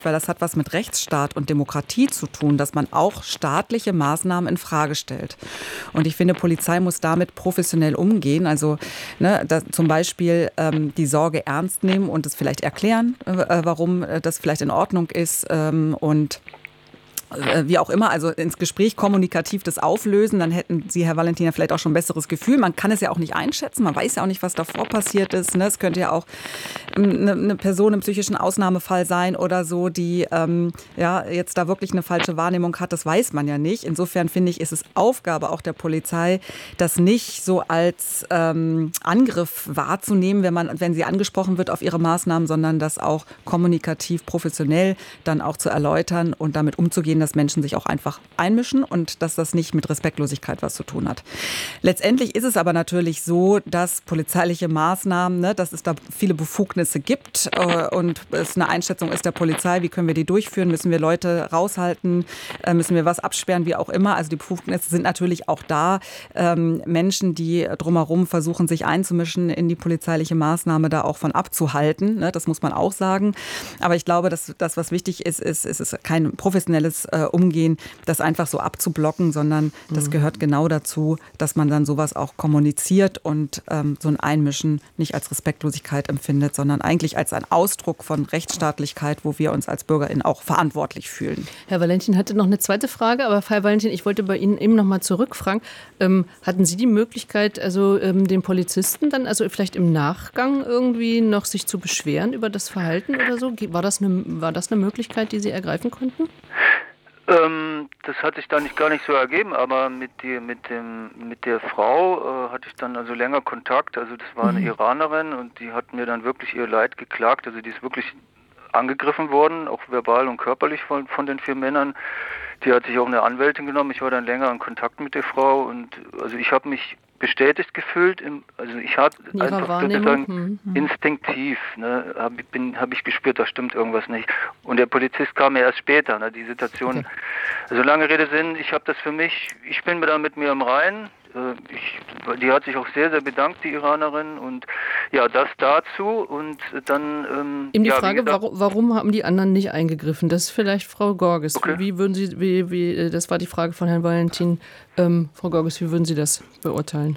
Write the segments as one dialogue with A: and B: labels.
A: weil das hat was mit Rechtsstaat und Demokratie zu tun, dass man auch staatliche Maßnahmen in Frage stellt. Und ich finde, Polizei muss damit professionell umgehen. Also zum Beispiel die Sorge ernst nehmen und es vielleicht erklären, warum das vielleicht in Ordnung ist und wie auch immer, also ins Gespräch kommunikativ das auflösen, dann hätten Sie, Herr Valentin, ja vielleicht auch schon ein besseres Gefühl. Man kann es ja auch nicht einschätzen, man weiß ja auch nicht, was davor passiert ist. Ne? Es könnte ja auch eine Person im psychischen Ausnahmefall sein oder so, die jetzt da wirklich eine falsche Wahrnehmung hat, das weiß man ja nicht. Insofern finde ich, ist es Aufgabe auch der Polizei, das nicht so als Angriff wahrzunehmen, wenn sie angesprochen wird auf ihre Maßnahmen, sondern das auch kommunikativ, professionell dann auch zu erläutern und damit umzugehen, dass Menschen sich auch einfach einmischen und dass das nicht mit Respektlosigkeit was zu tun hat. Letztendlich ist es aber natürlich so, dass polizeiliche Maßnahmen, dass es da viele Befugnisse gibt und es eine Einschätzung ist der Polizei, wie können wir die durchführen, müssen wir Leute raushalten, müssen wir was absperren, wie auch immer. Also die Befugnisse sind natürlich auch da. Menschen, die drumherum versuchen, sich einzumischen in die polizeiliche Maßnahme, da auch von abzuhalten. Das muss man auch sagen. Aber ich glaube, dass das, was wichtig ist, ist kein professionelles Umgehen, das einfach so abzublocken, sondern das gehört genau dazu, dass man dann sowas auch kommuniziert und so ein Einmischen nicht als Respektlosigkeit empfindet, sondern eigentlich als ein Ausdruck von Rechtsstaatlichkeit, wo wir uns als BürgerInnen auch verantwortlich fühlen.
B: Herr Valentin hatte noch eine zweite Frage, aber Herr Valentin, ich wollte bei Ihnen eben noch mal zurückfragen. Hatten Sie die Möglichkeit, also den Polizisten dann, also vielleicht im Nachgang irgendwie noch sich zu beschweren über das Verhalten oder so? War das eine Möglichkeit, die Sie ergreifen konnten?
C: Das hat sich dann gar nicht so ergeben, aber mit der Frau hatte ich dann also länger Kontakt. Also das war eine Iranerin und die hat mir dann wirklich ihr Leid geklagt. Also die ist wirklich angegriffen worden, auch verbal und körperlich von den 4 Männern. Die hat sich auch eine Anwältin genommen. Ich war dann länger in Kontakt mit der Frau und also ich habe mich bestätigt gefühlt. Also ich hatte einfach sozusagen instinktiv, habe ich gespürt, da stimmt irgendwas nicht. Und der Polizist kam ja erst später. Die Situation, okay. Also lange Rede Sinn, ich habe das für mich, ich bin da mit mir im Reinen. Die hat sich auch sehr, sehr bedankt, die Iranerin. Und ja, das dazu. Und dann...
B: Eben die Frage, warum haben die anderen nicht eingegriffen? Das ist vielleicht Frau Gorges. Okay. Wie würden Sie, das war die Frage von Herrn Valentin. Frau Gorges, wie würden Sie das beurteilen?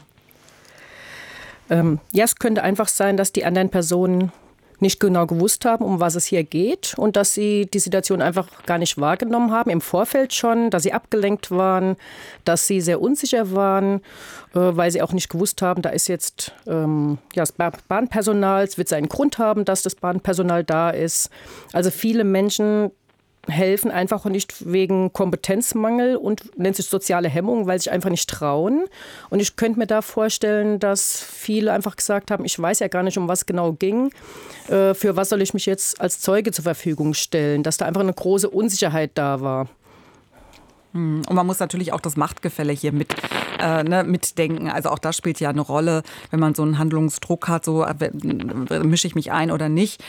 D: Es könnte einfach sein, dass die anderen Personen nicht genau gewusst haben, um was es hier geht und dass sie die Situation einfach gar nicht wahrgenommen haben, im Vorfeld schon, dass sie abgelenkt waren, dass sie sehr unsicher waren, weil sie auch nicht gewusst haben, da ist jetzt das Bahnpersonal, es wird seinen Grund haben, dass das Bahnpersonal da ist. Also viele Menschen helfen einfach nicht wegen Kompetenzmangel und nennt sich soziale Hemmung, weil sie sich einfach nicht trauen. Und ich könnte mir da vorstellen, dass viele einfach gesagt haben, ich weiß ja gar nicht, um was genau ging. Für was soll ich mich jetzt als Zeuge zur Verfügung stellen? Dass da einfach eine große Unsicherheit da war.
A: Und man muss natürlich auch das Machtgefälle hier mitdenken. Also auch das spielt ja eine Rolle, wenn man so einen Handlungsdruck hat, so mische ich mich ein oder nicht.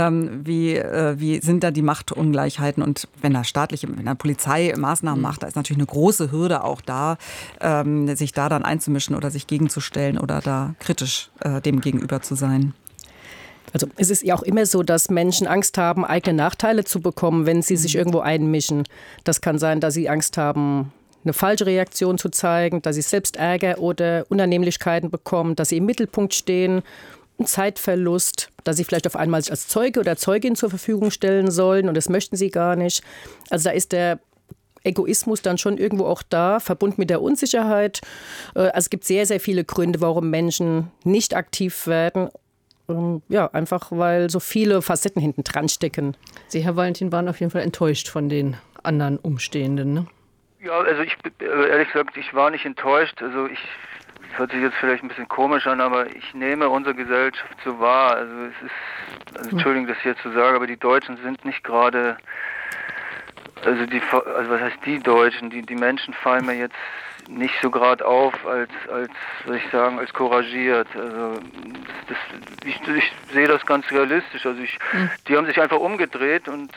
A: Wie sind da die Machtungleichheiten? Und wenn da Polizei Maßnahmen macht, da ist natürlich eine große Hürde auch da, sich da dann einzumischen oder sich gegenzustellen oder da kritisch dem gegenüber zu sein.
D: Also es ist ja auch immer so, dass Menschen Angst haben, eigene Nachteile zu bekommen, wenn sie sich irgendwo einmischen. Das kann sein, dass sie Angst haben, eine falsche Reaktion zu zeigen, dass sie selbst Ärger oder Unannehmlichkeiten bekommen, dass sie im Mittelpunkt stehen, ein Zeitverlust, dass sie vielleicht auf einmal sich als Zeuge oder Zeugin zur Verfügung stellen sollen und das möchten sie gar nicht. Also da ist der Egoismus dann schon irgendwo auch da, verbunden mit der Unsicherheit. Also es gibt sehr, sehr viele Gründe, warum Menschen nicht aktiv werden. Einfach weil so viele Facetten hinten dran stecken.
B: Sie, Herr Valentin, waren auf jeden Fall enttäuscht von den anderen Umstehenden, ne?
C: Ja, also ehrlich gesagt, ich war nicht enttäuscht. Also das hört sich jetzt vielleicht ein bisschen komisch an, aber ich nehme unsere Gesellschaft so wahr. Also Entschuldigung, dass ich jetzt so sage, aber die Deutschen sind nicht gerade, also was heißt die Deutschen? Die Menschen fallen mir jetzt nicht so gerade auf als soll ich sagen, als couragiert. Also ich sehe das ganz realistisch. Also die haben sich einfach umgedreht und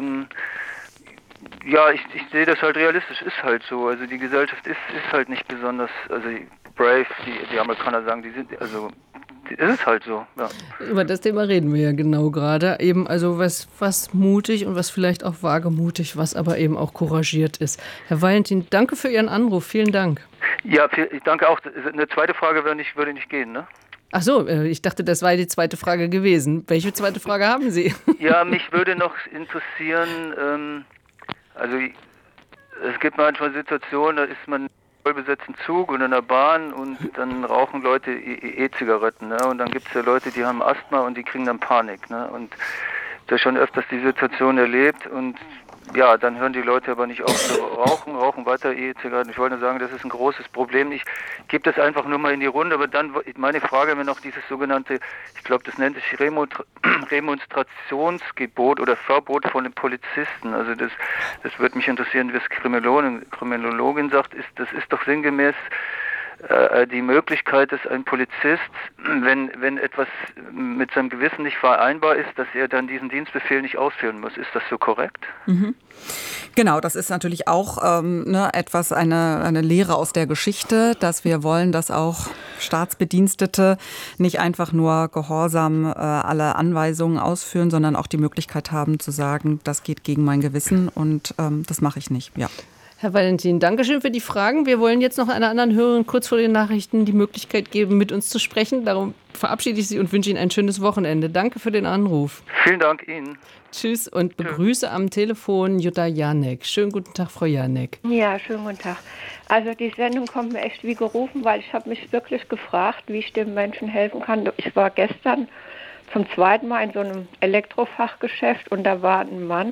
C: ich sehe das halt realistisch. Ist halt so. Also die Gesellschaft ist halt nicht besonders, also brave. Die Amerikaner sagen, die sind also ist es halt so. Ja.
B: Über das Thema reden wir ja genau gerade. Eben also was mutig und was vielleicht auch wagemutig, was aber eben auch couragiert ist. Herr Valentin, danke für Ihren Anruf. Vielen Dank.
C: Ja, ich danke auch. Eine zweite Frage würde nicht gehen, ne?
B: Ach so, ich dachte, das war die zweite Frage gewesen. Welche zweite Frage haben Sie?
C: Ja, mich würde noch interessieren, also es gibt manchmal Situationen, da ist man vollbesetzten Zug und in der Bahn und dann rauchen Leute E-Zigaretten, ne? Und dann gibt es ja Leute, die haben Asthma und die kriegen dann Panik, ne? Und ich habe schon öfters die Situation erlebt und ja, dann hören die Leute aber nicht auf zu rauchen weiter E-Zigaretten. Ich wollte nur sagen, das ist ein großes Problem. Ich gebe das einfach nur mal in die Runde, aber dann meine Frage wäre noch dieses sogenannte, ich glaube, das nennt sich Remonstrationsgebot oder Verbot von den Polizisten. Also das würde mich interessieren, wie es Kriminologin sagt, das ist doch sinngemäß die Möglichkeit, dass ein Polizist, wenn etwas mit seinem Gewissen nicht vereinbar ist, dass er dann diesen Dienstbefehl nicht ausführen muss. Ist das so korrekt?
A: Mhm. Genau, das ist natürlich auch eine Lehre aus der Geschichte, dass wir wollen, dass auch Staatsbedienstete nicht einfach nur gehorsam alle Anweisungen ausführen, sondern auch die Möglichkeit haben zu sagen, das geht gegen mein Gewissen und das mache ich nicht. Ja.
B: Herr Valentin, danke schön für die Fragen. Wir wollen jetzt noch einer anderen Hörerin kurz vor den Nachrichten die Möglichkeit geben, mit uns zu sprechen. Darum verabschiede ich Sie und wünsche Ihnen ein schönes Wochenende. Danke für den Anruf.
C: Vielen Dank Ihnen.
B: Tschüss und begrüße am Telefon Jutta Janek. Schönen guten Tag, Frau Janek.
E: Ja, schönen guten Tag. Also die Sendung kommt mir echt wie gerufen, weil ich habe mich wirklich gefragt, wie ich dem Menschen helfen kann. Ich war gestern zum zweiten Mal in so einem Elektrofachgeschäft und da war ein Mann,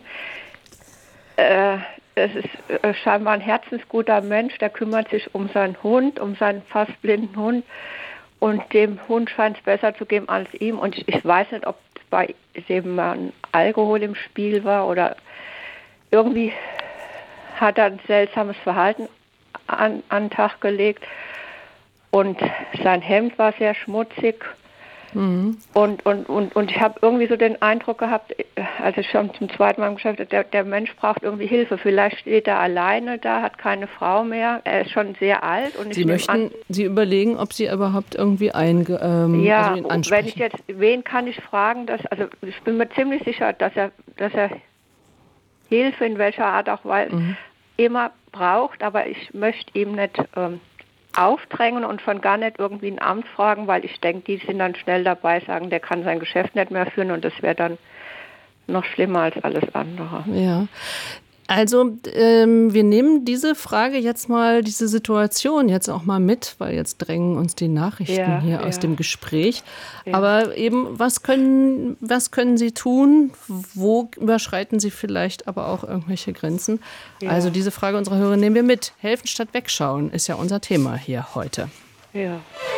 E: es ist scheinbar ein herzensguter Mensch, der kümmert sich um seinen Hund, um seinen fast blinden Hund. Und dem Hund scheint es besser zu gehen als ihm. Und ich weiß nicht, ob bei dem mal Alkohol im Spiel war oder irgendwie hat er ein seltsames Verhalten an den Tag gelegt. Und sein Hemd war sehr schmutzig. Mhm. Und ich habe irgendwie so den Eindruck gehabt, als ich schon zum zweiten Mal im Geschäft, der Mensch braucht irgendwie Hilfe. Vielleicht steht er alleine da, hat keine Frau mehr. Er ist schon sehr alt. Und
B: Sie überlegen, ob Sie überhaupt irgendwie ihn ansprechen.
E: Wenn ich jetzt, wen kann ich fragen? Ich bin mir ziemlich sicher, dass er Hilfe in welcher Art auch immer braucht, aber ich möchte ihm nicht aufdrängen und schon gar nicht irgendwie ein Amt fragen, weil ich denke, die sind dann schnell dabei, sagen, der kann sein Geschäft nicht mehr führen und das wäre dann noch schlimmer als alles andere.
B: Ja, also wir nehmen diese Frage jetzt mal, diese Situation jetzt auch mal mit, weil jetzt drängen uns die Nachrichten hier aus dem Gespräch. Ja. Aber eben, was können Sie tun? Wo überschreiten Sie vielleicht aber auch irgendwelche Grenzen? Ja. Also diese Frage unserer Hörer nehmen wir mit. Helfen statt wegschauen ist ja unser Thema hier heute.
E: Ja.